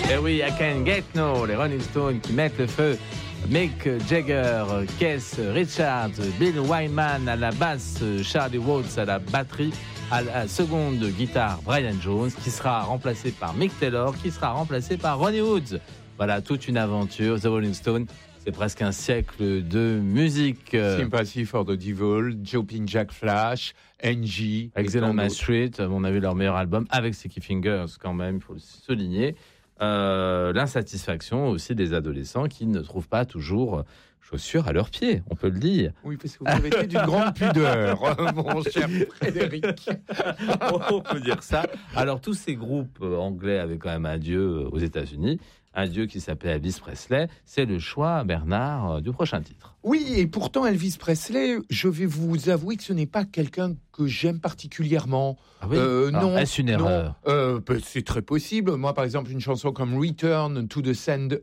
Et oui, I Can Get No, les Rolling Stones qui mettent le feu. Mick Jagger, Keith Richards, Bill Wyman à la basse, Charlie Watts à la batterie, à la seconde guitare, Brian Jones, qui sera remplacé par Mick Taylor, qui sera remplacé par Ronnie Wood. Voilà, toute une aventure. The Rolling Stones, c'est presque un siècle de musique. Sympathy for the Devil, Jumping Jack Flash, Angie. Excellent Main Street, on a vu leur meilleur album avec Sticky Fingers quand même, il faut le souligner. L'insatisfaction aussi des adolescents qui ne trouvent pas toujours chaussures à leurs pieds, on peut le dire. Oui, parce que vous avez été d'une grande pudeur, mon cher Frédéric. On peut dire ça. Alors, tous ces groupes anglais avaient quand même un dieu aux États-Unis, un dieu qui s'appelait Elvis Presley. C'est le choix, Bernard, du prochain titre. Oui, et pourtant, Elvis Presley, je vais vous avouer que ce n'est pas quelqu'un que j'aime particulièrement. Ah oui. Non. Est-ce une erreur ? C'est très possible. Moi, par exemple, une chanson comme Return to the Sender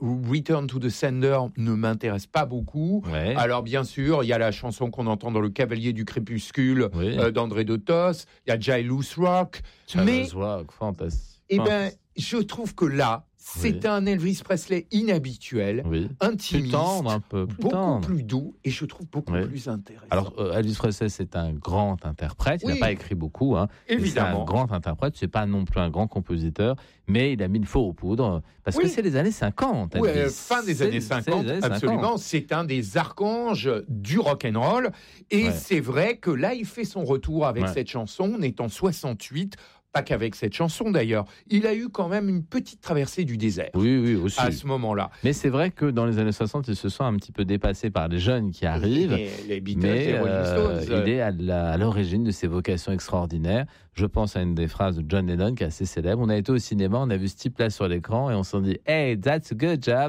ne m'intéresse pas beaucoup. Ouais. Alors, bien sûr, il y a la chanson qu'on entend dans Le Cavalier du Crépuscule d'André Dotos. Il y a Jailhouse Rock. Rock, fantastique. Eh bien, je trouve que là, c'est un Elvis Presley inhabituel, intimiste, plus tendre, un peu plus beaucoup tendre. plus doux, et je trouve beaucoup plus intéressant. Alors, Elvis Presley, c'est un grand interprète. Il n'a pas écrit beaucoup. Évidemment. C'est un grand interprète. C'est pas non plus un grand compositeur, mais il a mis le feu aux poudres parce que c'est les années 50. Oui, fin des années 50, absolument. C'est un des archanges du rock'n'roll. Et c'est vrai que là, il fait son retour avec cette chanson. On est en 68. Pas qu'avec cette chanson d'ailleurs. Il a eu quand même une petite traversée du désert. Oui, aussi. À ce moment-là. Mais c'est vrai que dans les années 60, il se sent un petit peu dépassé par les jeunes qui arrivent. Les Beatles, les Rolling Stones. Il est à l'origine de ses vocations extraordinaires. Je pense à une des phrases de John Lennon qui est assez célèbre. On a été au cinéma, on a vu ce type-là sur l'écran et on s'est dit « Hey, that's a good job !»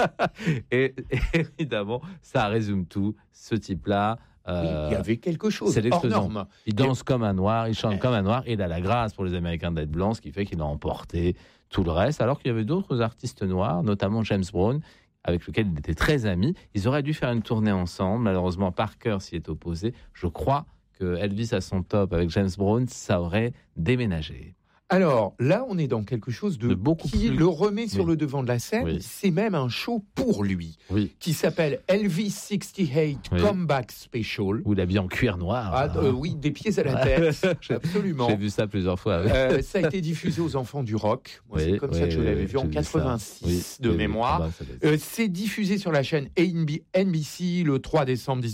Et évidemment, ça résume tout. Ce type-là... il y avait quelque chose hors norme. Il danse comme un noir, il chante comme un noir, et il a la grâce pour les Américains d'être blancs, ce qui fait qu'il a emporté tout le reste, alors qu'il y avait d'autres artistes noirs, notamment James Brown, avec lequel il était très ami. Ils auraient dû faire une tournée ensemble, malheureusement Parker s'y est opposé. Je crois que Elvis à son top avec James Brown, ça aurait déménagé. Alors là, on est dans quelque chose de beaucoup qui le remet sur le devant de la scène. C'est même un show pour lui, qui s'appelle Elvis 68 Comeback Special. Où il habille en cuir noir. Oui, des pieds à la tête, absolument. J'ai vu ça plusieurs fois. Ça a été diffusé aux enfants du rock. Moi, c'est comme ça que je l'avais vu en 86 de mémoire. C'est diffusé sur la chaîne NBC le 3 décembre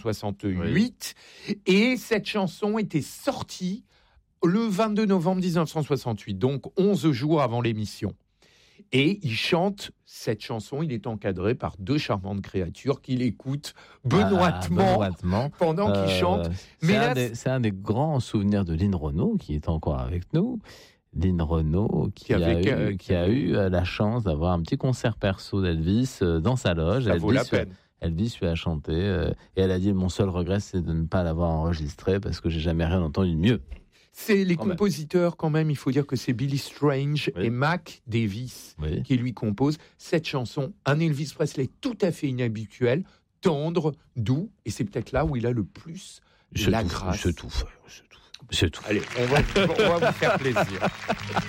1968. Et cette chanson était sortie le 22 novembre 1968, donc 11 jours avant l'émission. Et il chante cette chanson, il est encadré par deux charmantes créatures qui l'écoutent benoîtement pendant qu'il chante. C'est un des grands souvenirs de Lynn Renaud, qui est encore avec nous. Lynn Renaud, qui a eu la chance d'avoir un petit concert perso d'Elvis dans sa loge. Ça vaut la peine. Elvis lui a chanté et elle a dit « Mon seul regret, c'est de ne pas l'avoir enregistré parce que j'ai jamais rien entendu de mieux. » C'est les compositeurs quand même, il faut dire que c'est Billy Strange et Mac Davis qui lui composent cette chanson. Un Elvis Presley tout à fait inhabituel, tendre, doux, et c'est peut-être là où il a le plus la grâce. C'est tout. Allez, on va vous faire plaisir.